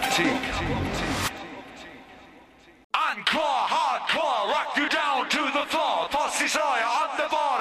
Encore, hardcore, rock you down to the floor. Posse Sawyer